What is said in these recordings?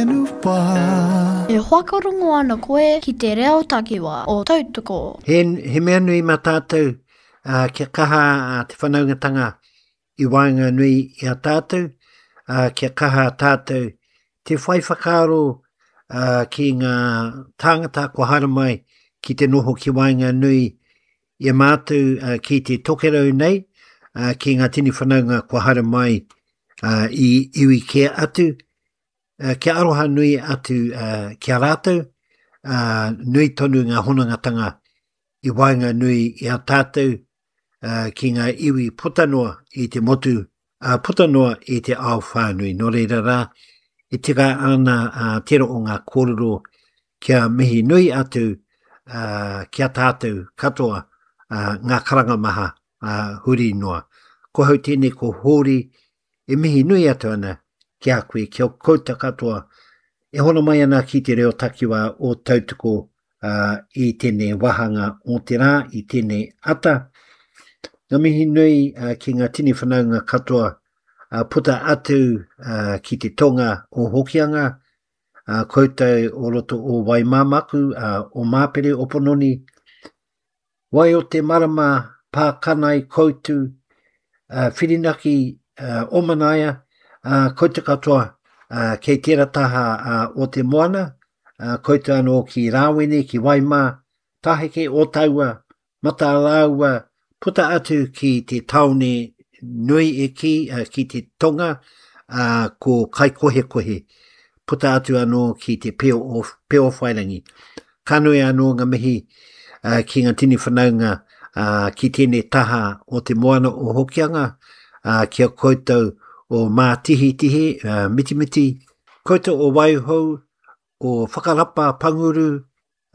menu pa. E whakarongo ana koe ki te reo takiwa o tautoko. He mea nui ma tātou kia kaha te whanaungatanga I waenga nui I a tātou, kia kaha tātou te whai whakaaro ki ngā tāngata kua hara mai ki te noho ki waenga nui I a mātou ki te tokerau nei, ki ngā tini whanaunga kua hara mai I iwi kia atu, kia aroha nui atu kia rātou, nui tonu ngā honangatanga I waenga nui I a tātou, ki ngā iwi putanoa I te motu, putanoa I te ao whānui. Nō reira rā, I tika ana tera o ngā kōrero kia mihi nui atu kia tātou katoa ngā karanga maha huri noa. Ko hau tēnei ko hori E mihi nui atu ana kia koe, kia kouta katoa. E hona mai ana ki te reo takiwa o tautoko I tēnei wahanga o te rā, I tēnei ata. Ngā mihi nui ki ngā tini whanaunga katoa puta atu ki te tonga o hokianga, koutou o roto o Waimamaku, o Māpere o Pononi. Wai o te marama pākanai koutu, whirinaki o Manaia, koutou katoa kei tērā taha o te moana, koutou anō ki Rāwene, ki Waimā, taheke o taua, mata alaua, puta atu ki te taone nui ki te tonga, ko kai kohe kohe. Puta atu anō ki te peo whairangi. Kanui anō ngā mihi ki ngā tini whanaunga ki tēnei taha o te moana o hokianga, kia koutou o mātihi, mitimiti, koutou o waiho, o whakarapa panguru,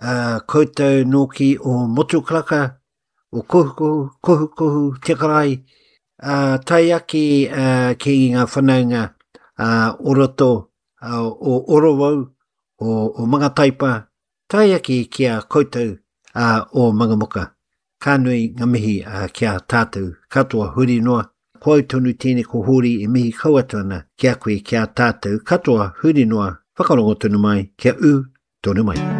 koutou noki o motukraka, o kohu, te karai, tai ake ki ngā whanaunga o roto, o orowau, o mga taipa, tai ake kia koutou o mangamuka. Kānui ngā mihi kia tātou katoa huri noa. Koe tonu tēnei ko hori E mihi kauatana kia koe kia tātou katoa huri noa. Whakarongo tonu mai, kia tonu mai.